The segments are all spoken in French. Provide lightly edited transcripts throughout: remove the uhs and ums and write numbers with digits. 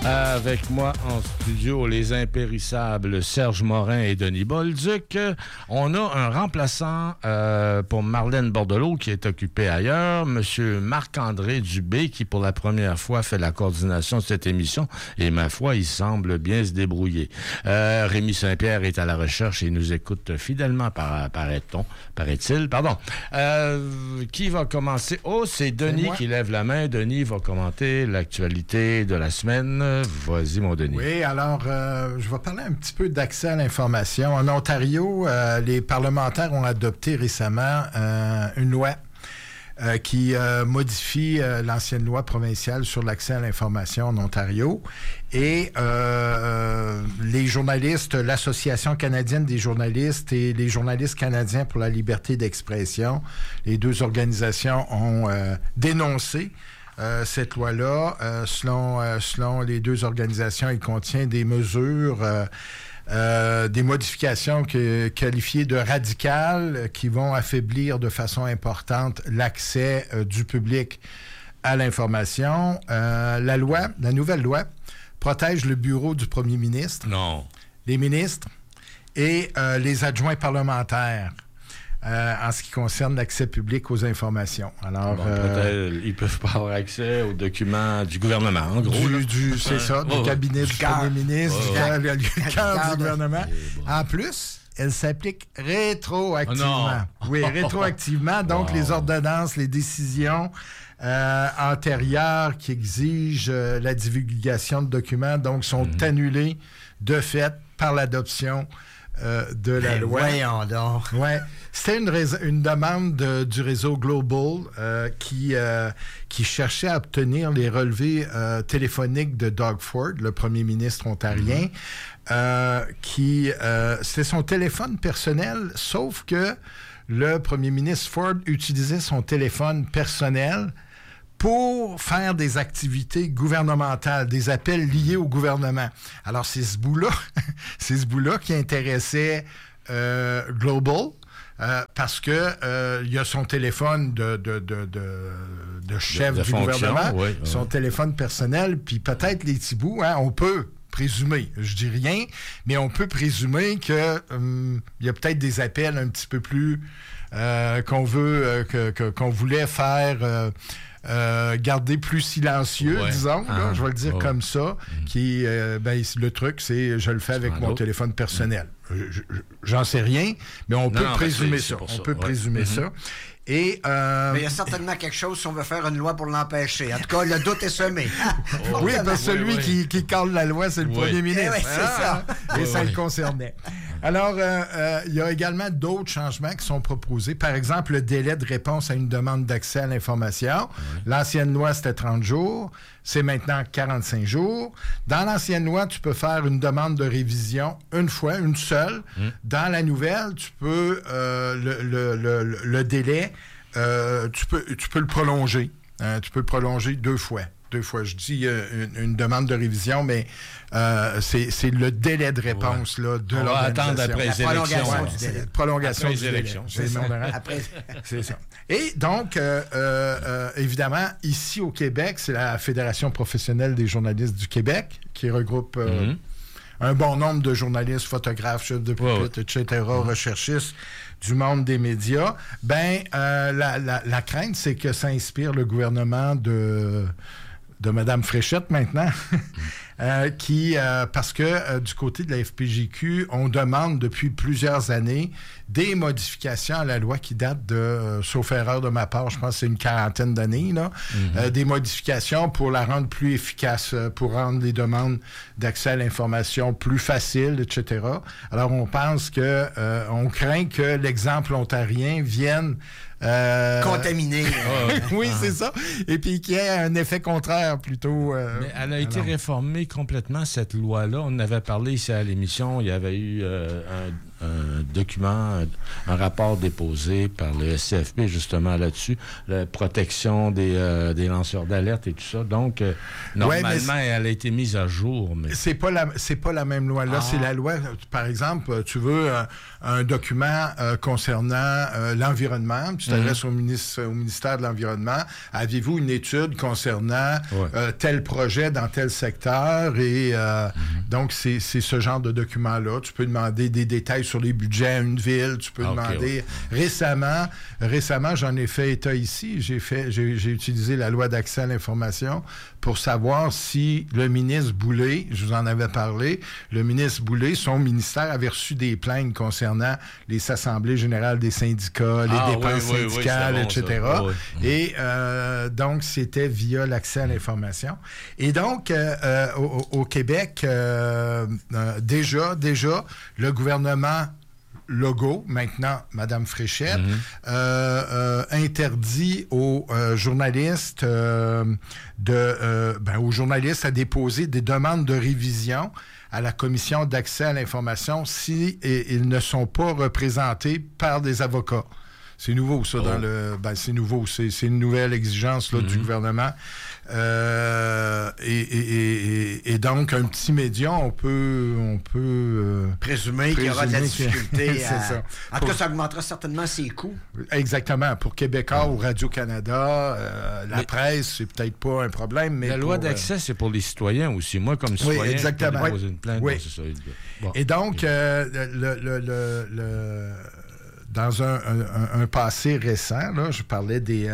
Avec moi en studio, les impérissables Serge Morin et Denis Bolduc. On a un remplaçant pour Marlène Bordelot qui est occupé ailleurs, Monsieur Marc-André Dubé, qui pour la première fois fait la coordination de cette émission. Et ma foi, il semble bien se débrouiller. Rémi Saint-Pierre est à la recherche et nous écoute fidèlement, paraît-il. Pardon. Qui va commencer? Oh, c'est Denis qui lève la main. Denis va commenter l'actualité de la semaine. Vas-y, mon Denis. Oui, alors, je vais parler un petit peu d'accès à l'information. En Ontario, les parlementaires ont adopté récemment une loi qui modifie l'ancienne loi provinciale sur l'accès à l'information en Ontario. Et les journalistes, l'Association canadienne des journalistes et les journalistes canadiens pour la liberté d'expression, les deux organisations ont dénoncé cette loi-là. Selon les deux organisations, il contient des mesures, des modifications qualifiées de radicales qui vont affaiblir de façon importante l'accès du public à l'information. La nouvelle loi, protège le bureau du premier ministre, les ministres et les adjoints parlementaires. En ce qui concerne l'accès public aux informations. Alors, ils peuvent pas avoir accès aux documents du gouvernement, en gros. C'est ça, du cabinet du premier ministre, du cœur du gouvernement. En plus, elle s'applique rétroactivement. Oui, rétroactivement. Donc, les ordonnances, les décisions antérieures qui exigent la divulgation de documents, donc, sont annulées de fait par l'adoption de la loi. Voyons donc. Ouais. C'était une demande du réseau Global qui cherchait à obtenir les relevés téléphoniques de Doug Ford, le premier ministre ontarien, c'était son téléphone personnel, sauf que le premier ministre Ford utilisait son téléphone personnel pour faire des activités gouvernementales, des appels liés au gouvernement. Alors, c'est ce bout-là qui intéressait Global, parce que il y a son téléphone de chef du gouvernement, son téléphone personnel, puis peut-être les petits bouts, on peut présumer, je dis rien, mais on peut présumer que il y a peut-être des appels un petit peu plus qu'on voulait faire garder plus silencieux, disons, là, je vais le dire comme ça, qui le truc, c'est je le fais avec mon téléphone personnel. J'en sais rien, mais on peut présumer ça. On peut présumer ça. Et, mais il y a certainement quelque chose si on veut faire une loi pour l'empêcher. En tout cas, le doute est semé. Oui, parce que celui qui cadre la loi, c'est le premier ministre. C'est ça. Et ça le concernait. Alors, il y a également d'autres changements qui sont proposés. Par exemple, le délai de réponse à une demande d'accès à l'information. L'ancienne loi, c'était 30 jours. C'est maintenant 45 jours. Dans l'ancienne loi, tu peux faire une demande de révision une fois, une seule. Dans la nouvelle, tu peux le délai, tu peux le prolonger. Tu peux le prolonger deux fois. Je dis une demande de révision, mais c'est le délai de réponse là, de l'organisation. On va attendre après les élections. Prolongation des élections. C'est ça. Et donc, évidemment, ici au Québec, c'est la Fédération professionnelle des journalistes du Québec qui regroupe un bon nombre de journalistes, photographes, chefs de pupitre, etc., recherchistes du monde des médias. La crainte, c'est que ça inspire le gouvernement de Mme Fréchette maintenant, parce que du côté de la FPJQ, on demande depuis plusieurs années des modifications à la loi qui date de, sauf erreur de ma part, je pense que c'est une quarantaine d'années, là, des modifications pour la rendre plus efficace, pour rendre les demandes d'accès à l'information plus faciles, etc. Alors, on pense on craint que l'exemple ontarien vienne contaminé. Oui, c'est ça. Et puis qu'il y ait un effet contraire plutôt. Mais elle a été réformée complètement, cette loi-là. On en avait parlé ici à l'émission. Il y avait eu un document, un rapport déposé par le SCFP, justement, là-dessus, la protection des lanceurs d'alerte et tout ça. Donc, normalement, elle a été mise à jour. Mais... C'est pas la même loi. Là, c'est la loi, par exemple, tu veux un document concernant l'environnement, tu t'adresses au ministère de l'Environnement. Avez-vous une étude concernant tel projet dans tel secteur? Et donc, c'est ce genre de document-là. Tu peux demander des détails sur les budgets à une ville. Tu peux demander... Récemment, j'en ai fait état ici. J'ai utilisé la loi d'accès à l'information pour savoir si le ministre Boulay, je vous en avais parlé, le ministre Boulay, son ministère avait reçu des plaintes concernant les assemblées générales des syndicats, les dépenses syndicales, etc. Et donc, c'était via l'accès à l'information. Et donc, au Québec, déjà, le gouvernement Legault, maintenant Mme Fréchette, interdit aux journalistes aux journalistes à déposer des demandes de révision à la Commission d'accès à l'information si ils ne sont pas représentés par des avocats. C'est nouveau, ça, dans le... c'est nouveau. C'est une nouvelle exigence là, du gouvernement. Et donc, un petit média, on peut présumer qu'il y aura de la difficulté. C'est ça. En tout cas, ça augmentera certainement ses coûts. Exactement. Pour Québécois ou Radio-Canada, la presse, c'est peut-être pas un problème, mais... La loi d'accès, c'est pour les citoyens aussi. Moi, comme citoyen, exactement. je peux déposer une plainte. Oui. C'est ça. Et donc, dans un passé récent, là, je parlais des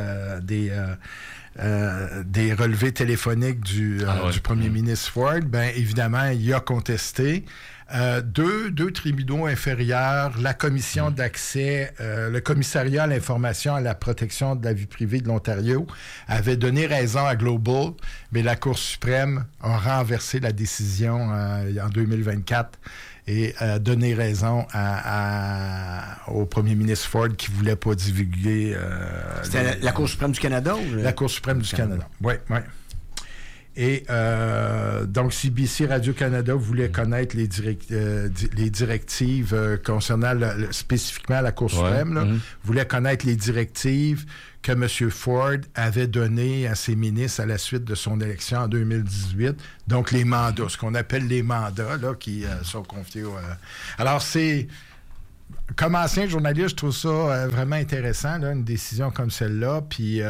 relevés téléphoniques du premier ministre Ford. Bien, évidemment, il a contesté. Deux tribunaux inférieurs, la commission d'accès, le commissariat à l'information et à la protection de la vie privée de l'Ontario avait donné raison à Global, mais la Cour suprême a renversé la décision en 2024 et donné raison au premier ministre Ford qui ne voulait pas divulguer... C'était la Cour suprême du Canada? Ou la Cour suprême du Canada, oui. Et donc, CBC Radio-Canada voulait connaître les directives concernant spécifiquement la Cour suprême, voulait connaître les directives que M. Ford avait données à ses ministres à la suite de son élection en 2018. Donc, les mandats, ce qu'on appelle les mandats, là, qui sont confiés au... Alors, c'est... Comme ancien journaliste, je trouve ça vraiment intéressant, là, une décision comme celle-là, puis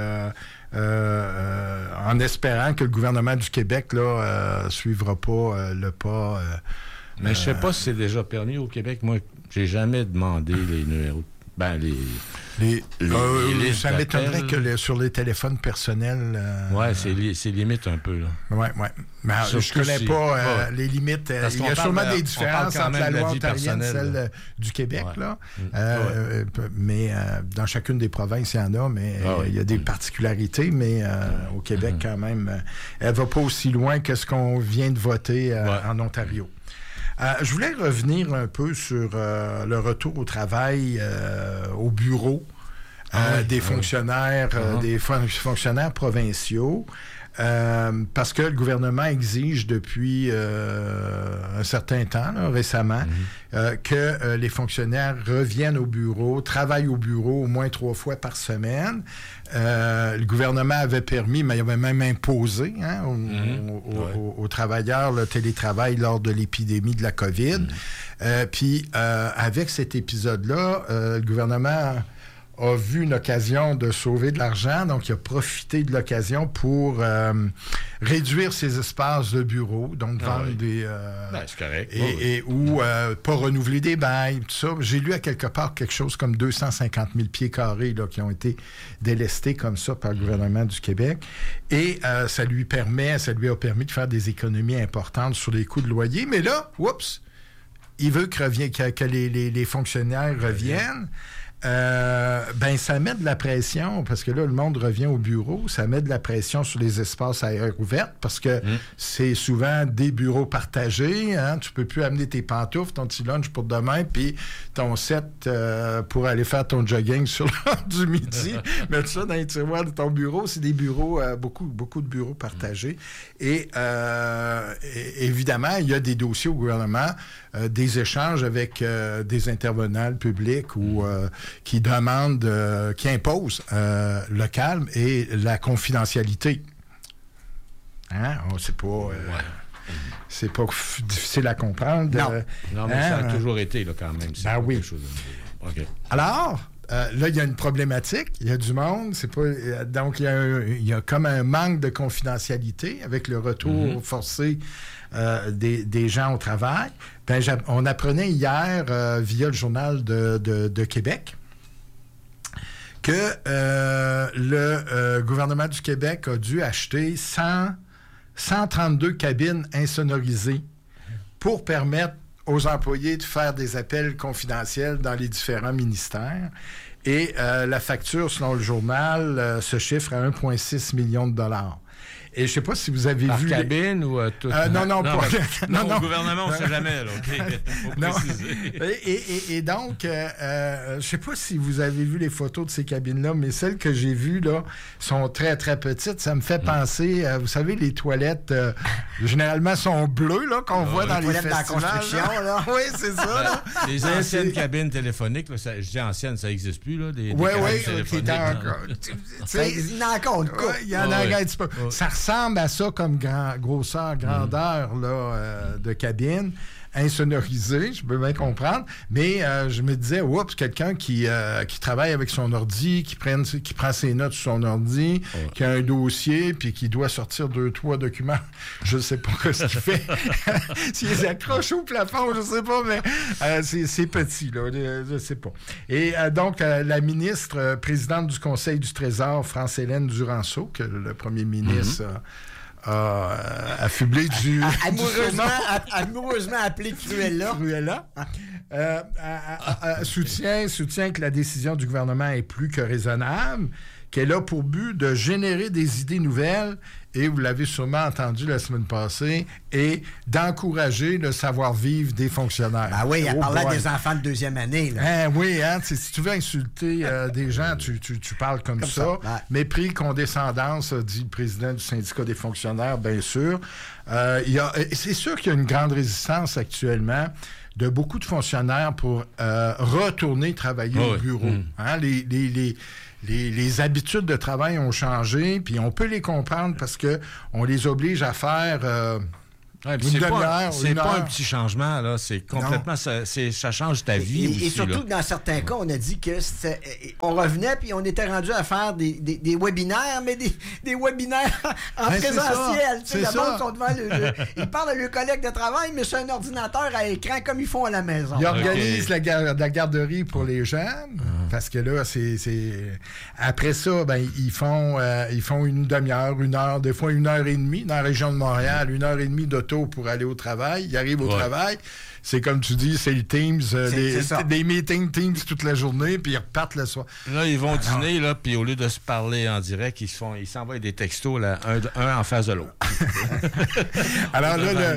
en espérant que le gouvernement du Québec là suivra pas le pas. Mais je sais pas si c'est déjà permis au Québec. Moi, j'ai jamais demandé les numéros. Ça m'étonnerait que sur les téléphones personnels... c'est limite un peu. Oui. Mais je ne connais pas les limites. Il y a sûrement des différences entre la loi ontarienne et celle du Québec. Là. Mais dans chacune des provinces, il y en a, mais il y a des particularités. Mais au Québec, quand même, elle ne va pas aussi loin que ce qu'on vient de voter en Ontario. Je voulais revenir un peu sur le retour au travail au bureau des fonctionnaires, des fonctionnaires provinciaux, parce que le gouvernement exige depuis un certain temps, là, récemment, que les fonctionnaires reviennent au bureau, travaillent au bureau au moins 3 fois par semaine. Le gouvernement avait permis, mais il avait même imposé aux travailleurs le télétravail lors de l'épidémie de la COVID. Puis, avec cet épisode-là, le gouvernement a vu une occasion de sauver de l'argent, donc il a profité de l'occasion pour réduire ses espaces de bureau, donc vendre des... c'est correct. Ou pas renouveler des bails, tout ça. J'ai lu à quelque part quelque chose comme 250 000 pieds carrés là, qui ont été délestés comme ça par le gouvernement du Québec. Et ça lui a permis de faire des économies importantes sur les coûts de loyer. Mais là, il veut que les fonctionnaires reviennent. Ben, ça met de la pression, parce que là, le monde revient au bureau, ça met de la pression sur les espaces à air ouverte, parce que c'est souvent des bureaux partagés, hein? Tu peux plus amener tes pantoufles, ton petit lunch pour demain, puis ton set pour aller faire ton jogging sur l'heure du midi, mettre ça dans les tiroirs de ton bureau. C'est des bureaux, beaucoup de bureaux partagés. Et évidemment, il y a des dossiers au gouvernement, des échanges avec des intervenants publics ou qui demandent, qui imposent le calme et la confidentialité. Hein? C'est pas... C'est pas difficile à comprendre. Non, mais ça a toujours été, là, quand même. Ben oui. Okay. Alors, là, il y a une problématique. Il y a du monde. C'est pas, donc, il y a comme un manque de confidentialité avec le retour forcé des gens au travail. Ben, on apprenait hier, via le Journal de Québec, que le gouvernement du Québec a dû acheter 132 cabines insonorisées pour permettre aux employés de faire des appels confidentiels dans les différents ministères. Et la facture, selon le journal, se chiffre à 1,6 million de dollars. Et je ne sais pas si vous avez vu... Par cabine ou tout? Non, pas... non, au gouvernement, on ne sait jamais. Là, okay. Non. Et donc, je ne sais pas si vous avez vu les photos de ces cabines-là, mais celles que j'ai vues là sont très, très petites. Ça me fait penser, vous savez, les toilettes, généralement, sont bleues, là, qu'on voit dans les festivals. Dans la construction, là. Oui, c'est ça. Là. Les anciennes cabines téléphoniques, là, je dis anciennes, ça n'existe plus, là, des cabines téléphoniques. Il y en a encore une couple. Il y en a un petit peu. Ça ressemble à ça comme grosseur, grandeur là, de cabine, insonorisée, je peux bien comprendre, mais je me disais, oups, quelqu'un qui travaille avec son ordi, qui prend ses notes sur son ordi, qui a un dossier, puis qui doit sortir 2-3 documents, je ne sais pas ce qu'il fait. S'il les accroche au plafond, je ne sais pas, mais c'est petit, là, je ne sais pas. Et donc, la ministre, présidente du Conseil du Trésor, France-Hélène Duranceau, que le premier ministre affublé du amoureusement appelé Cruella. Soutient que la décision du gouvernement est plus que raisonnable, qu'elle a pour but de générer des idées nouvelles, et vous l'avez sûrement entendu la semaine passée, et d'encourager le savoir-vivre des fonctionnaires. Ben oui, elle parlait des enfants de deuxième année. Là. Oui, hein, si tu veux insulter des gens, tu parles comme ça. Ouais. Mépris, condescendance, dit le président du syndicat des fonctionnaires, bien sûr. C'est sûr qu'il y a une grande résistance actuellement de beaucoup de fonctionnaires pour retourner travailler au bureau. Hein, les habitudes de travail ont changé, puis on peut les comprendre parce qu'on les oblige à faire une demi-heure, c'est pas un petit changement, là. C'est complètement... Ça change ta vie aussi. Et surtout, dans certains cas, on a dit que on revenait, puis on était rendu à faire des webinaires, mais des webinaires en présentiel. C'est le monde sont devant ils parlent à leurs collègues de travail, mais sur un ordinateur à écran, comme ils font à la maison. Ils organisent la garderie pour les jeunes, parce que là, c'est... Après ça, ben ils font une demi-heure, 1 heure, des fois 1h30 dans la région de Montréal, 1h30 d'auto pour aller au travail. Ils arrivent au travail. C'est comme tu dis, c'est le Teams, des meetings Teams toute la journée, puis ils repartent le soir. Là, ils vont dîner, là, puis au lieu de se parler en direct, ils s'envoient des textos, là, un en face de l'autre. Alors là,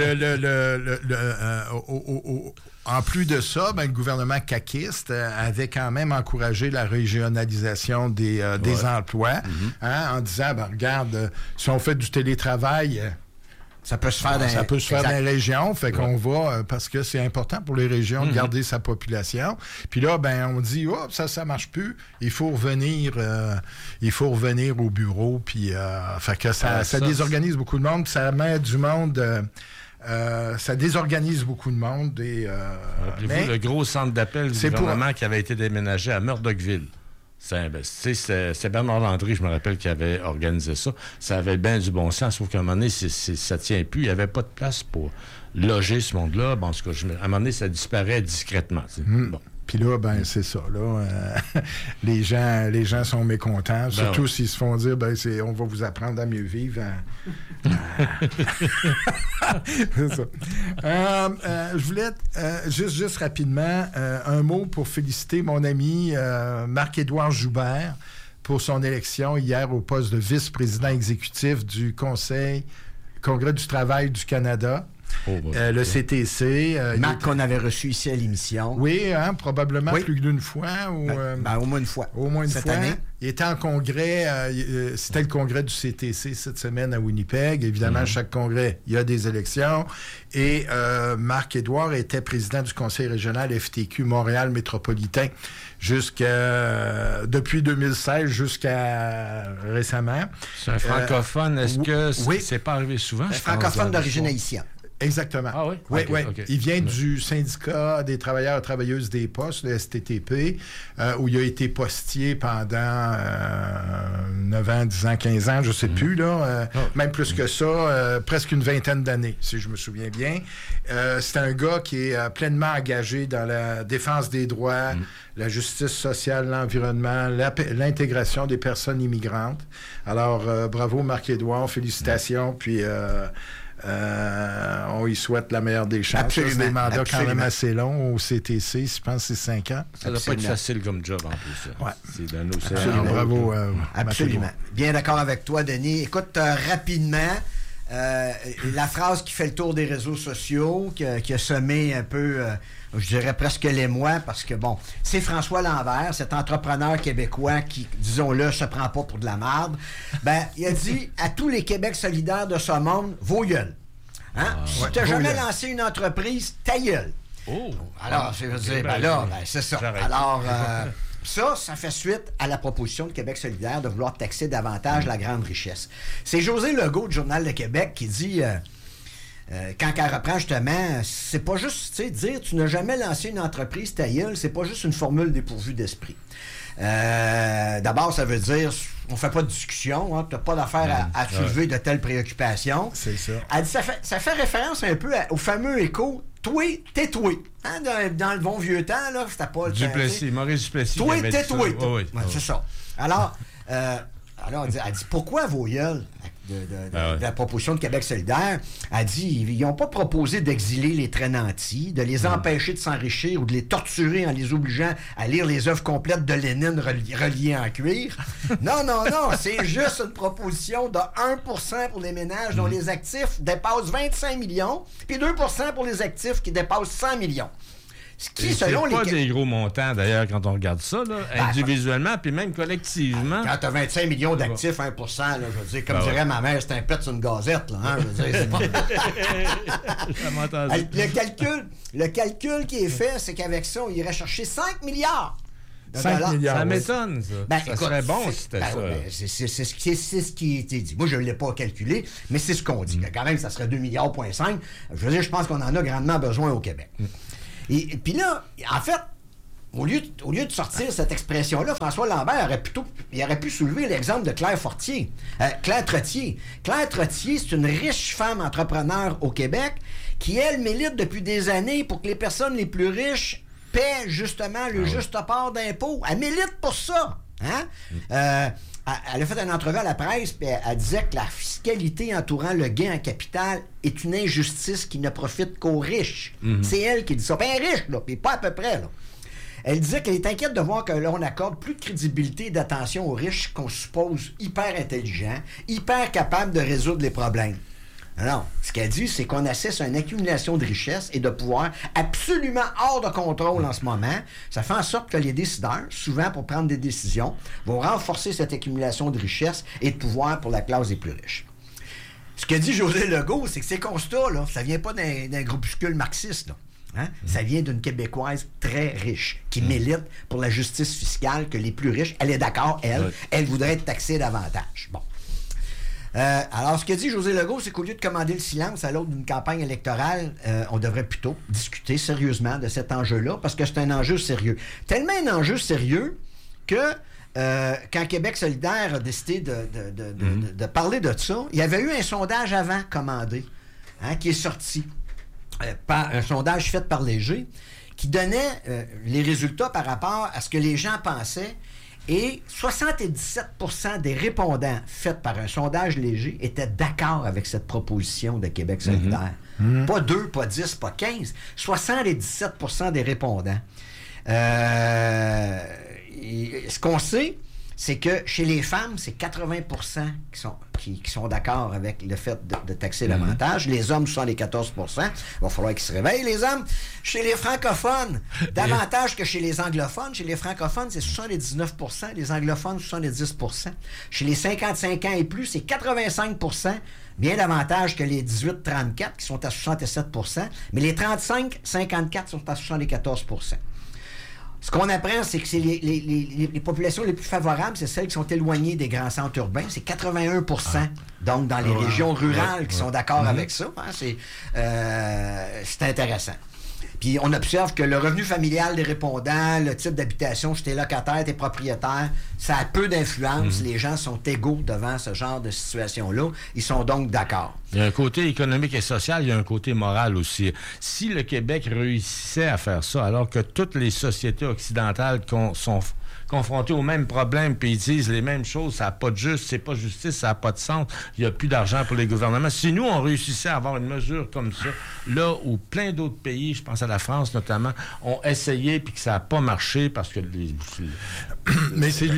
en plus de ça, ben, le gouvernement caquiste avait quand même encouragé la régionalisation des emplois, en disant, ben, regarde, si on fait du télétravail... Ça peut se faire dans les régions, fait qu'on va, parce que c'est important pour les régions de garder sa population. Puis là, ben on dit, ça marche plus, il faut revenir au bureau, puis fait que ça désorganise beaucoup de monde, ça met du monde... ça désorganise beaucoup de monde. Rappelez-vous le gros centre d'appel du gouvernement qui avait été déménagé à Murdochville. C'est Bernard Landry, je me rappelle, qui avait organisé ça. Ça avait bien du bon sens, sauf qu'à un moment donné, ça tient plus. Il n'y avait pas de place pour loger ce monde-là. Bon, en tout cas, à un moment donné, ça disparaît discrètement. Bon. Puis là, ben c'est ça. Là, les gens sont mécontents, surtout s'ils se font dire, ben on va vous apprendre à mieux vivre. C'est ça. Je voulais juste rapidement un mot pour féliciter mon ami Marc-Édouard Joubert pour son élection hier au poste de vice-président exécutif du Congrès du travail du Canada. Le CTC. Marc qu'on avait reçu ici à l'émission. Oui, probablement plus que d'une fois. Au moins une fois. Au moins une cette fois. Année. Il était en congrès, c'était le congrès du CTC cette semaine à Winnipeg. Évidemment, chaque congrès, il y a des élections. Et Marc-Édouard était président du conseil régional FTQ Montréal métropolitain depuis 2016 jusqu'à récemment. C'est un francophone. Est-ce que c'est pas arrivé souvent? Un francophone d'origine haïtienne. Exactement. Ah oui? Oui, Okay, oui. Okay. Il vient du syndicat des travailleurs et travailleuses des postes, le STTP, où il a été postier pendant 9 ans, 10 ans, 15 ans, je ne sais plus, là. Même plus que ça, presque une vingtaine d'années, si je me souviens bien. C'est un gars qui est pleinement engagé dans la défense des droits, la justice sociale, l'environnement, l'intégration des personnes immigrantes. Alors, bravo Marc-Édouard, félicitations, puis... on y souhaite la meilleure des chances. Absolument. C'est des mandats quand même assez longs au CTC, je pense que c'est 5 ans. Ça doit pas être facile comme job en plus. Ça. Ouais. C'est d'un océan. Bravo. Absolument. Bien d'accord avec toi, Denis. Écoute, rapidement, la phrase qui fait le tour des réseaux sociaux, qui a semé un peu... je dirais presque l'émoi, parce que, bon, c'est François Lambert, cet entrepreneur québécois qui, disons-le, se prend pas pour de la marde. Ben, il a dit à tous les Québec solidaires de ce monde, vos gueules. Hein? Si tu n'as jamais lancé une entreprise, ta gueule. Alors, je veux dire, c'est ça. Alors, ça fait suite à la proposition de Québec solidaire de vouloir taxer davantage la grande richesse. C'est José Legault du Journal de Québec qui dit... quand elle reprend justement, c'est pas juste, tu sais, dire tu n'as jamais lancé une entreprise ta gueule, c'est pas juste une formule dépourvue d'esprit. D'abord, ça veut dire on fait pas de discussion, hein, tu n'as pas d'affaire à soulever de telles préoccupations. C'est ça. Elle dit ça fait référence un peu au fameux écho toi, tais-toi. Hein, dans le bon vieux temps, là, c'était pas le Maurice Duplessis. Toi, tais-toi. Oui. C'est ça. Alors, elle dit pourquoi vos gueules de la proposition de Québec solidaire? Elle dit ils n'ont pas proposé d'exiler les très nantis, de les empêcher de s'enrichir ou de les torturer en les obligeant à lire les œuvres complètes de Lénine reliées en cuir. Non, c'est juste une proposition de 1% pour les ménages dont les actifs dépassent 25 millions, puis 2% pour les actifs qui dépassent 100 millions. Ce qui, selon c'est pas des gros montants, d'ailleurs, quand on regarde ça, là, individuellement, puis même collectivement. Quand tu as 25 millions d'actifs, 1%, là, je veux dire, comme dirait ma mère, c'est un pet sur une gazette. Là, hein, je veux dire, c'est pas... le calcul qui est fait, c'est qu'avec ça, on irait chercher 5 milliards. 5 milliards. Ça m'étonne, ça. Ça serait bon si c'était ça. C'est ce qui a été dit. Moi, je ne l'ai pas calculé, mais c'est ce qu'on dit. Quand même, ça serait 2,5 milliards. Je veux dire, je pense qu'on en a grandement besoin au Québec. Et puis là, en fait, au lieu de sortir cette expression-là, François Lambert aurait pu soulever l'exemple de Claire Trottier. Claire Trottier, c'est une riche femme entrepreneur au Québec qui, elle, milite depuis des années pour que les personnes les plus riches paient justement le juste part d'impôts. Elle milite pour ça. Hein? Elle a fait une entrevue à la presse, puis elle disait que la fiscalité entourant le gain en capital est une injustice qui ne profite qu'aux riches. C'est elle qui dit ça. Pas un riche, là, puis pas à peu près, là. Elle disait qu'elle est inquiète de voir que l'on accorde plus de crédibilité et d'attention aux riches qu'on suppose hyper intelligents, hyper capables de résoudre les problèmes. Non, ce qu'elle dit, c'est qu'on assiste à une accumulation de richesses et de pouvoir absolument hors de contrôle en ce moment. Ça fait en sorte que les décideurs, souvent pour prendre des décisions, vont renforcer cette accumulation de richesses et de pouvoir pour la classe des plus riches. Ce que dit José Legault, c'est que ces constats-là, ça vient pas d'un groupuscule marxiste, là. Hein? Ça vient d'une Québécoise très riche qui milite pour la justice fiscale, que les plus riches, elle est d'accord, elle voudrait être taxée davantage. Bon. Alors, ce que dit José Legault, c'est qu'au lieu de commander le silence à l'aube d'une campagne électorale, on devrait plutôt discuter sérieusement de cet enjeu-là, parce que c'est un enjeu sérieux. Tellement un enjeu sérieux que quand Québec solidaire a décidé de parler de ça, il y avait eu un sondage avant commandé, hein, qui est sorti. Un sondage fait par Léger, qui donnait les résultats par rapport à ce que les gens pensaient. Et 77% des répondants faits par un sondage léger étaient d'accord avec cette proposition de Québec solidaire. Pas 2, pas 10, pas 15. 77% des répondants. Ce qu'on sait, c'est que chez les femmes, c'est 80% qui sont d'accord avec le fait de taxer davantage. Les hommes, 74%. Il va falloir qu'ils se réveillent, les hommes. Chez les francophones, davantage que chez les anglophones. Chez les francophones, c'est 79%. Les anglophones, 70%. Chez les 55 ans et plus, c'est 85%. Bien davantage que les 18-34 qui sont à 67%. Mais les 35-54 sont à 74%. Ce qu'on apprend, c'est que c'est les populations les plus favorables, c'est celles qui sont éloignées des grands centres urbains. C'est 81%. Donc, dans les régions rurales qui sont d'accord avec ça. Hein, c'est intéressant. Puis, on observe que le revenu familial des répondants, le type d'habitation, si t'es locataire, t'es propriétaire, ça a peu d'influence. Les gens sont égaux devant ce genre de situation-là. Ils sont donc d'accord. Il y a un côté économique et social, il y a un côté moral aussi. Si le Québec réussissait à faire ça, alors que toutes les sociétés occidentales sont confrontés aux mêmes problèmes, puis ils disent les mêmes choses, ça n'a pas de juste, c'est pas justice, ça n'a pas de sens, il n'y a plus d'argent pour les gouvernements. Si nous, on réussissait à avoir une mesure comme ça, là où plein d'autres pays, je pense à la France notamment, ont essayé, puis que ça n'a pas marché parce que... Mais c'est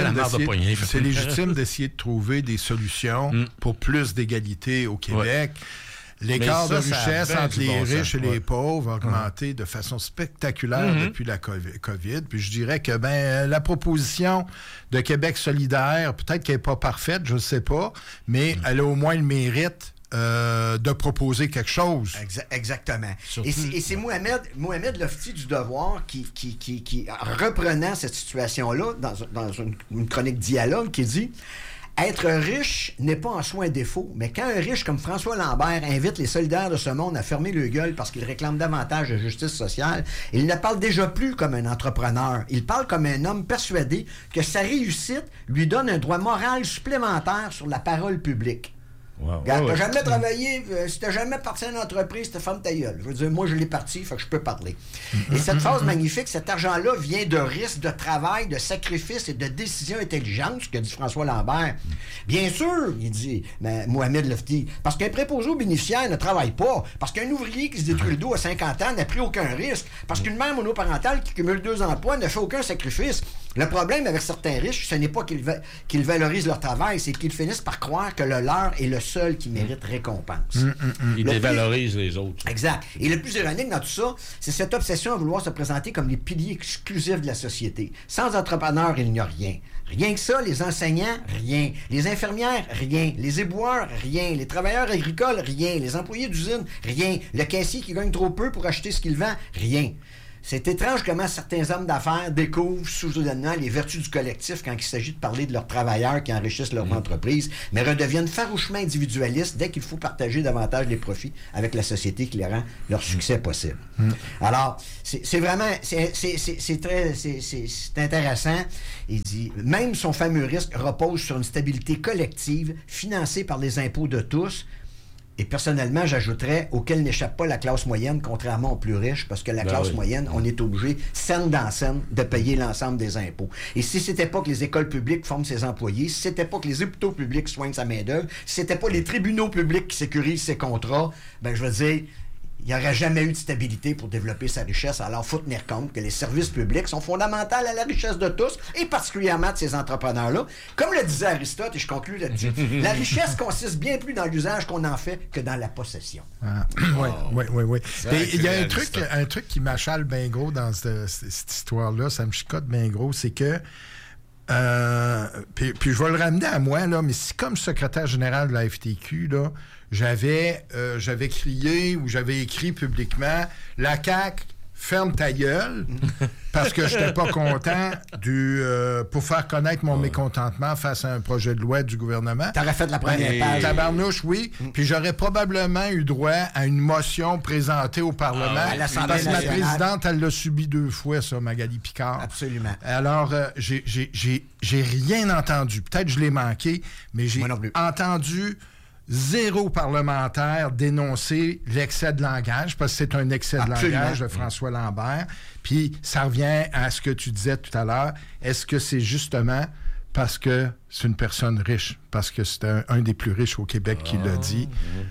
légitime d'essayer de trouver des solutions pour plus d'égalité au Québec. L'écart de richesse entre les riches et les pauvres a augmenté de façon spectaculaire depuis la COVID. Puis je dirais que la proposition de Québec solidaire, peut-être qu'elle n'est pas parfaite, je ne sais pas, mais elle a au moins le mérite de proposer quelque chose. Exactement. Et c'est Mohamed Lofty du Devoir qui reprenant cette situation-là dans une chronique Dialogue, qui dit: être riche n'est pas en soi un défaut, mais quand un riche comme François Lambert invite les solidaires de ce monde à fermer le gueule parce qu'il réclame davantage de justice sociale, il ne parle déjà plus comme un entrepreneur. Il parle comme un homme persuadé que sa réussite lui donne un droit moral supplémentaire sur la parole publique. Wow. Regarde, t'as jamais travaillé, si t'as jamais parti à une entreprise, t'as ferme ta gueule. Je veux dire, moi, je l'ai parti, fait que je peux parler. Et cette phrase magnifique, cet argent-là vient de risques, de travail, de sacrifices et de décisions intelligentes, ce que dit François Lambert. Bien sûr, il dit Mohamed Lofty, parce qu'un préposé aux bénéficiaires ne travaille pas, parce qu'un ouvrier qui se détruit le dos à 50 ans n'a pris aucun risque, parce qu'une mère monoparentale qui cumule 2 emplois ne fait aucun sacrifice. Le problème avec certains riches, ce n'est pas qu'ils valorisent leur travail, c'est qu'ils finissent par croire que le leur est le seul qui mérite récompense. Ils dévalorisent les autres. Exact. Et le plus ironique dans tout ça, c'est cette obsession à vouloir se présenter comme les piliers exclusifs de la société. Sans entrepreneurs, il n'y a rien. Rien que ça, les enseignants, rien. Les infirmières, rien. Les éboueurs, rien. Les travailleurs agricoles, rien. Les employés d'usine, rien. Le caissier qui gagne trop peu pour acheter ce qu'il vend, rien. C'est étrange comment certains hommes d'affaires découvrent soudainement les vertus du collectif quand il s'agit de parler de leurs travailleurs qui enrichissent leur entreprise, mais redeviennent farouchement individualistes dès qu'il faut partager davantage les profits avec la société qui les rend leur succès possible. Alors, c'est vraiment... C'est intéressant. Il dit, même son fameux risque repose sur une stabilité collective financée par les impôts de tous. Et personnellement, j'ajouterais auquel n'échappe pas la classe moyenne, contrairement aux plus riches, parce que la classe moyenne, on est obligé, scène dans scène, de payer l'ensemble des impôts. Et si c'était pas que les écoles publiques forment ses employés, si c'était pas que les hôpitaux publics soignent sa main-d'œuvre, si c'était pas les tribunaux publics qui sécurisent ses contrats, je veux dire, il n'y aurait jamais eu de stabilité pour développer sa richesse. Alors, il faut tenir compte que les services publics sont fondamentaux à la richesse de tous, et particulièrement de ces entrepreneurs-là. Comme le disait Aristote, et je conclue là-dessus, la richesse consiste bien plus dans l'usage qu'on en fait que dans la possession. Oui. Il y a un truc qui m'achale bien gros dans cette histoire-là, ça me chicote bien gros, c'est que puis je vais le ramener à moi, là, mais si comme secrétaire général de la FTQ, là, j'avais crié ou j'avais écrit publiquement « La CAQ, ferme ta gueule » parce que je n'étais pas content pour faire connaître mon mécontentement face à un projet de loi du gouvernement. T'aurais fait la première page. Tabarnouche, oui. Puis j'aurais probablement eu droit à une motion présentée au Parlement. À l'Assemblée parce que ma nationale. présidente, elle l'a subi 2 fois, ça, Magali Picard. Absolument. Alors, j'ai rien entendu. Peut-être que je l'ai manqué, mais j'ai entendu 0 parlementaire dénoncer l'excès de langage, parce que c'est un excès de langage de François Lambert. Puis ça revient à ce que tu disais tout à l'heure. Est-ce que c'est justement parce que c'est une personne riche, parce que c'est un des plus riches au Québec qui l'a dit?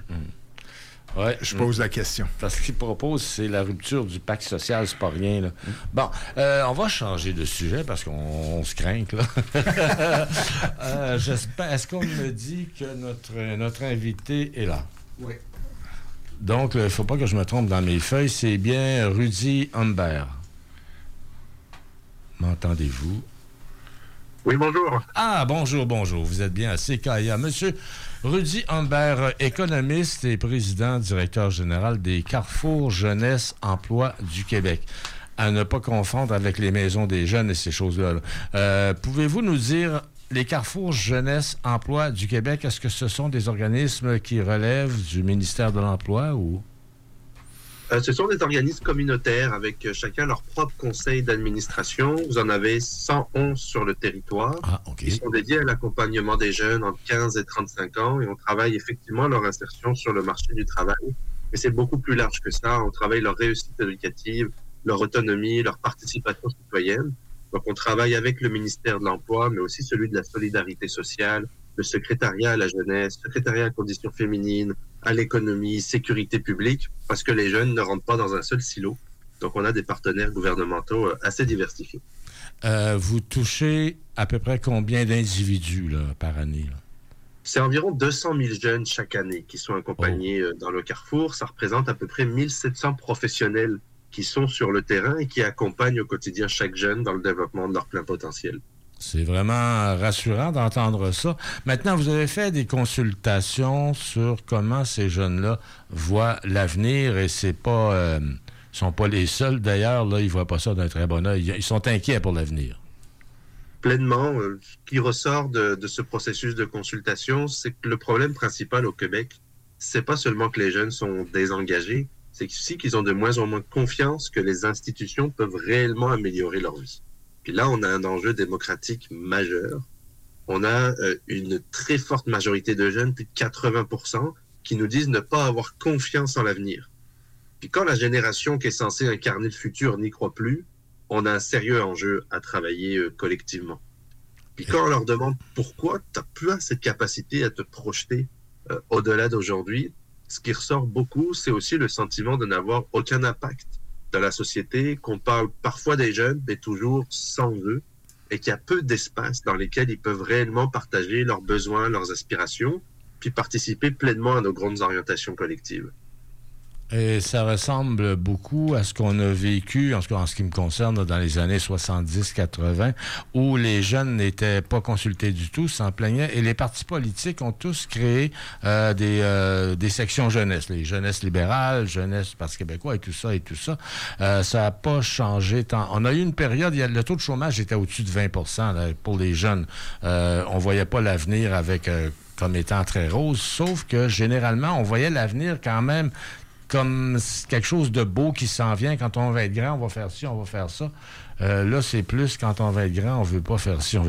Ouais. Je pose la question. Parce qu'il propose, c'est la rupture du pacte social, c'est pas rien, là. Bon, on va changer de sujet parce qu'on se craint, là. J'espère. Est-ce qu'on me dit que notre invité est là? Oui. Donc, il ne faut pas que je me trompe dans mes feuilles. C'est bien Rudy Humbert. M'entendez-vous? Oui, bonjour. Ah, bonjour. Vous êtes bien à CKIA. Monsieur Rudy Humbert, économiste et président directeur général des Carrefour Jeunesse Emploi du Québec. À ne pas confondre avec les maisons des jeunes et ces choses-là. Pouvez-vous nous dire, les Carrefour Jeunesse Emploi du Québec, est-ce que ce sont des organismes qui relèvent du ministère de l'Emploi ou... Ce sont des organismes communautaires avec chacun leur propre conseil d'administration. Vous en avez 111 sur le territoire. Ah, OK. Ils sont dédiés à l'accompagnement des jeunes entre 15 et 35 ans et on travaille effectivement leur insertion sur le marché du travail. Mais c'est beaucoup plus large que ça. On travaille leur réussite éducative, leur autonomie, leur participation citoyenne. Donc on travaille avec le ministère de l'Emploi, mais aussi celui de la solidarité sociale, le secrétariat à la jeunesse, secrétariat à conditions féminines, à l'économie, sécurité publique, parce que les jeunes ne rentrent pas dans un seul silo. Donc, on a des partenaires gouvernementaux assez diversifiés. Vous touchez à peu près combien d'individus là, par année? Là? C'est environ 200 000 jeunes chaque année qui sont accompagnés dans le Carrefour. Ça représente à peu près 1700 professionnels qui sont sur le terrain et qui accompagnent au quotidien chaque jeune dans le développement de leur plein potentiel. C'est vraiment rassurant d'entendre ça. Maintenant, vous avez fait des consultations sur comment ces jeunes-là voient l'avenir et c'est pas, sont pas les seuls d'ailleurs. Là, ils voient pas ça d'un très bon œil. Ils sont inquiets pour l'avenir. Pleinement, ce qui ressort de ce processus de consultation, c'est que le problème principal au Québec, c'est pas seulement que les jeunes sont désengagés, c'est aussi qu'ils ont de moins en moins confiance que les institutions peuvent réellement améliorer leur vie. Puis là, on a un enjeu démocratique majeur. On a une très forte majorité de jeunes, plus de 80%, qui nous disent ne pas avoir confiance en l'avenir. Puis quand la génération qui est censée incarner le futur n'y croit plus, on a un sérieux enjeu à travailler collectivement. Puis quand on leur demande pourquoi tu n'as plus cette capacité à te projeter au-delà d'aujourd'hui, ce qui ressort beaucoup, c'est aussi le sentiment de n'avoir aucun impact dans la société, qu'on parle parfois des jeunes, mais toujours sans eux, et qu'il y a peu d'espaces dans lesquels ils peuvent réellement partager leurs besoins, leurs aspirations, puis participer pleinement à nos grandes orientations collectives. Et ça ressemble beaucoup à ce qu'on a vécu, en ce qui me concerne, dans les années 70-80, où les jeunes n'étaient pas consultés du tout, s'en plaignaient, et les partis politiques ont tous créé des sections jeunesse, les jeunesses libérales, jeunesse Parti québécois et tout ça. Ça n'a pas changé tant. On a eu une période, le taux de chômage était au-dessus de 20% là, pour les jeunes. On voyait pas l'avenir avec comme étant très rose, sauf que généralement, on voyait l'avenir quand même comme quelque chose de beau qui s'en vient. Quand on va être grand, on va faire ci, on va faire ça. Là, c'est plus quand on va être grand, on veut pas faire ci, on veut